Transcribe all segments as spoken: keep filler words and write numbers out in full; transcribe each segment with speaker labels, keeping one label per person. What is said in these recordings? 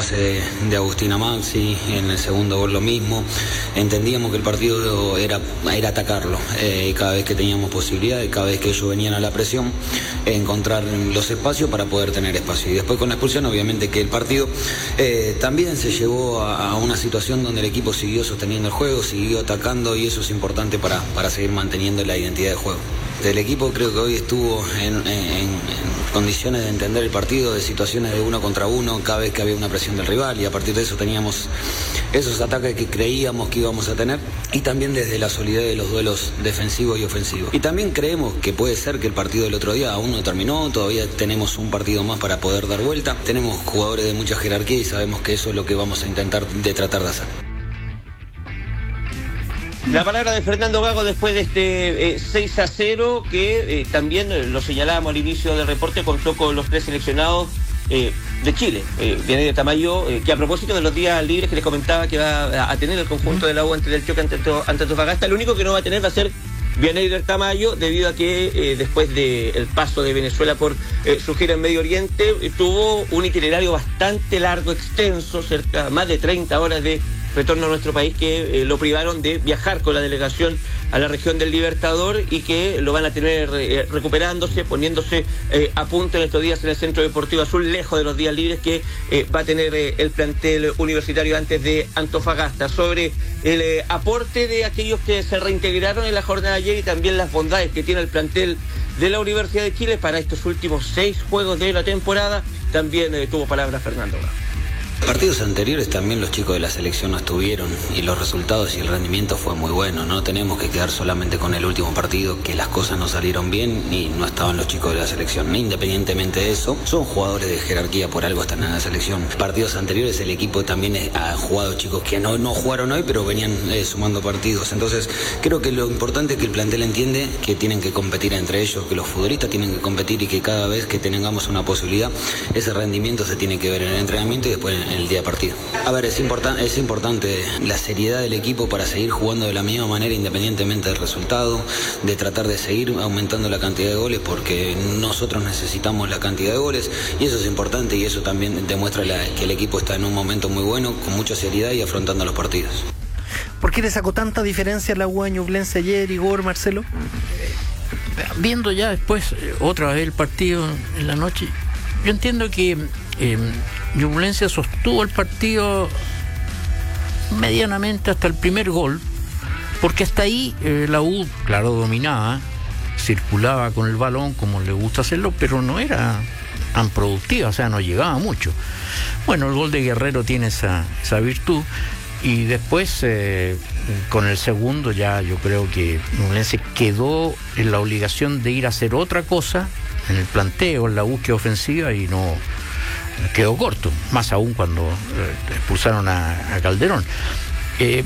Speaker 1: pase de, de Agustín a Maxi, en el segundo gol lo mismo. Entendíamos que el partido era, era atacarlo, eh, cada vez que teníamos posibilidades, cada vez que ellos venían a la presión, encontrar los espacios para poder tener espacio. Y después con la expulsión, obviamente que el partido eh, también se llevó a, a una situación donde el equipo siguió sosteniendo el juego, siguió atacando, y eso es importante para, para seguir manteniendo la identidad de juego. El equipo creo que hoy estuvo en, en, en condiciones de entender el partido, de situaciones de uno contra uno, cada vez que había una presión del rival, y a partir de eso teníamos esos ataques que creíamos que íbamos a tener, y también desde la solidez de los duelos defensivos y ofensivos. Y también creemos que puede ser que el partido del otro día aún no terminó, todavía tenemos un partido más para poder dar vuelta, tenemos jugadores de mucha jerarquía y sabemos que eso es lo que vamos a intentar de tratar de hacer.
Speaker 2: La palabra de Fernando Gago después de este eh, seis a cero, que eh, también eh, lo señalábamos al inicio del reporte, contó con los tres seleccionados eh, de Chile. Eh, Vianey Tamayo, eh, que a propósito de los días libres que les comentaba que va a tener el conjunto de la U antes del choque ante, ante Antofagasta, el único que no va a tener va a ser Vianey Tamayo, debido a que eh, después del paso de Venezuela por eh, su gira en Medio Oriente, eh, tuvo un itinerario bastante largo, extenso, cerca más de treinta horas de retorno a nuestro país, que eh, lo privaron de viajar con la delegación a la región del Libertador, y que lo van a tener eh, recuperándose, poniéndose eh, a punto en estos días en el Centro Deportivo Azul, lejos de los días libres que eh, va a tener eh, el plantel universitario antes de Antofagasta. Sobre el eh, aporte de aquellos que se reintegraron en la jornada de ayer y también las bondades que tiene el plantel de la Universidad de Chile para estos últimos seis juegos de la temporada, también eh, tuvo palabras Fernando Gago.
Speaker 1: Partidos anteriores también los chicos de la selección no estuvieron, y los resultados y el rendimiento fue muy bueno. No tenemos que quedar solamente con el último partido, que las cosas no salieron bien y no estaban los chicos de la selección. Independientemente de eso, son jugadores de jerarquía, por algo están en la selección. Partidos anteriores el equipo también ha jugado chicos que no, no jugaron hoy, pero venían eh, sumando partidos. Entonces creo que lo importante es que el plantel entiende que tienen que competir entre ellos, que los futbolistas tienen que competir, y que cada vez que tengamos una posibilidad, ese rendimiento se tiene que ver en el entrenamiento y después en el día partido. A ver, es, importan, es importante la seriedad del equipo para seguir jugando de la misma manera independientemente del resultado, de tratar de seguir aumentando la cantidad de goles, porque nosotros necesitamos la cantidad de goles, y eso es importante, y eso también demuestra la, que el equipo está en un momento muy bueno, con mucha seriedad y afrontando los partidos.
Speaker 3: ¿Por qué le sacó tanta diferencia a la U a Ñublense ayer, Igor, Marcelo?
Speaker 4: Viendo ya después otra vez el partido en la noche, yo entiendo que eh, Ñublense sostuvo el partido medianamente hasta el primer gol, porque hasta ahí eh, la U, claro, dominaba, circulaba con el balón como le gusta hacerlo, pero no era tan productiva, o sea, no llegaba mucho. Bueno, el gol de Guerrero tiene esa, esa virtud, y después eh, con el segundo ya yo creo que Ñublense quedó en la obligación de ir a hacer otra cosa en el planteo, en la búsqueda ofensiva, y no quedó corto, más aún cuando eh, expulsaron a, a Calderón. Eh,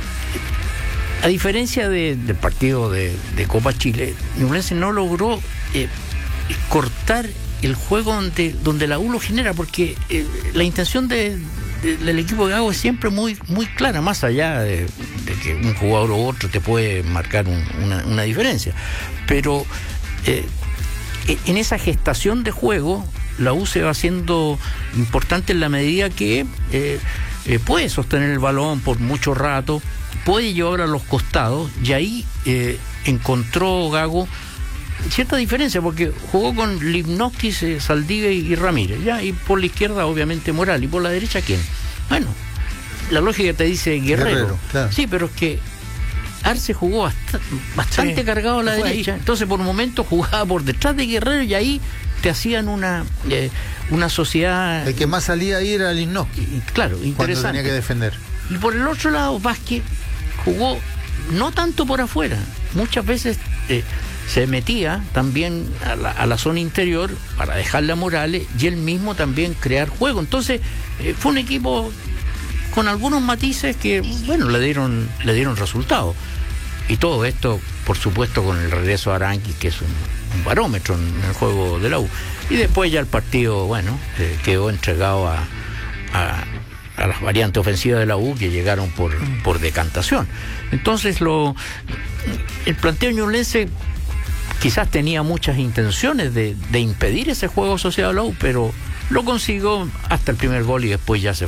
Speaker 4: a diferencia de, del partido de, de Copa Chile, Ñublense no logró eh, cortar el juego donde, donde la U lo genera, porque eh, la intención de, de, del equipo de Gago es siempre muy, muy clara, más allá de, de que un jugador u otro te puede marcar un, una, una diferencia, pero eh, en esa gestación de juego la U se va haciendo importante en la medida que eh, eh, puede sostener el balón por mucho rato, puede llevar a los costados, y ahí eh, encontró Gago cierta diferencia, porque jugó con Lipnowski, eh, Saldivia y, y Ramírez, ya, y por la izquierda obviamente Morales, y por la derecha ¿quién? Bueno, la lógica te dice Guerrero, Guerrero claro. Sí, pero es que Arce jugó bast- bastante sí, cargado a la derecha, ahí. Entonces por un momento jugaba por detrás de Guerrero, y ahí te hacían una eh, una sociedad.
Speaker 5: El que más salía ahí era Lipnowski,
Speaker 4: claro, interesante,
Speaker 5: cuando tenía que defender.
Speaker 4: Y por el otro lado Vázquez jugó no tanto por afuera, muchas veces eh, se metía también a la, a la zona interior para dejarle a Morales y él mismo también crear juego. Entonces eh, fue un equipo con algunos matices que, bueno, le dieron le dieron resultados. Y todo esto, por supuesto, con el regreso a Aranqui, que es un, un barómetro en el juego de la U. Y después ya el partido, bueno, eh, quedó entregado a, a, a las variantes ofensivas de la U, que llegaron por, por decantación. Entonces, lo el planteo ñublense quizás tenía muchas intenciones de, de impedir ese juego asociado a la U, pero lo consiguió hasta el primer gol y después ya se